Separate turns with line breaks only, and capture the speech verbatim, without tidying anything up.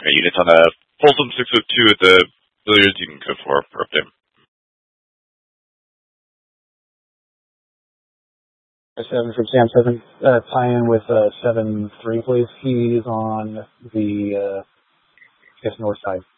Okay, units on a Folsom six oh two at the billiards, you can go for for update.
Seven from Sam seven. Uh, tie in with uh, seven three, please. He's on the uh, I guess north side.